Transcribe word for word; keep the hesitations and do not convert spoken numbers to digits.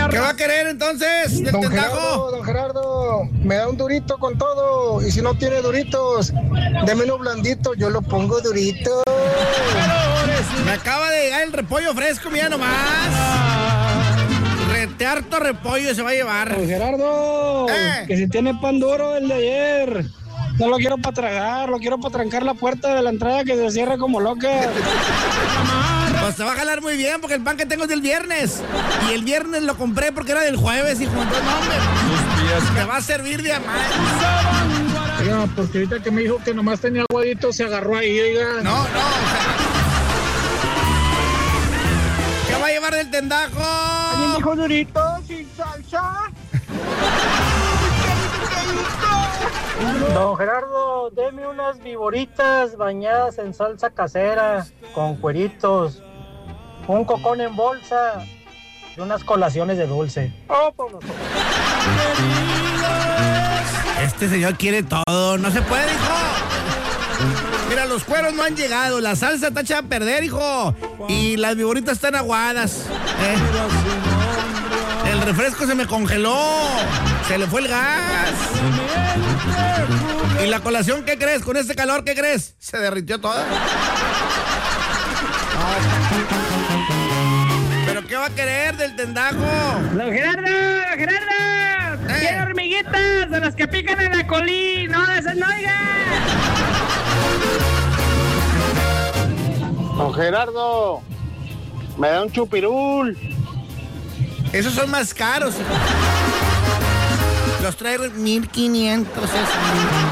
perro. ¿Qué va a querer entonces del Don tendajo? Gerardo, don Gerardo, me da un durito con todo. Y si no tiene duritos, démelo blandito, yo lo pongo durito. Me acaba de llegar el repollo fresco, mira nomás. Rete harto repollo se va a llevar. Don Gerardo, Eh. que si tiene pan duro el de ayer. No lo quiero para tragar, lo quiero para trancar la puerta de la entrada que se cierra como loca. Pues se va a jalar muy bien porque el pan que tengo es del viernes. Y el viernes lo compré porque era del jueves, hijo. Entonces, no, hombre. Te va a servir de amar. Oiga, porque ahorita que me dijo que nomás tenía aguadito, se agarró ahí, oiga. No, no, o sea. ¿Qué va a llevar del tendajo? ¿Alguien dijo durito sin salsa? Don Gerardo, deme unas viboritas bañadas en salsa casera, con cueritos, un cocón en bolsa y unas colaciones de dulce. ¡Oh, por los... Este señor quiere todo, no se puede, hijo. Mira, los cueros no han llegado, la salsa está echada a perder, hijo. Y las viboritas están aguadas. ¿eh? El refresco se me congeló. Se le fue el gas. ¿Y la colación qué crees? Con este calor, ¿qué crees? Se derritió toda. ¿Pero qué va a querer del tendajo? Don Gerardo, don Gerardo. Eh. Quiero hormiguitas de las que pican en la colí. No, de esas no, oiga. Don Gerardo, me da un chupirul. Esos son más caros, hijo. Los traigo en mil quinientos. Eso.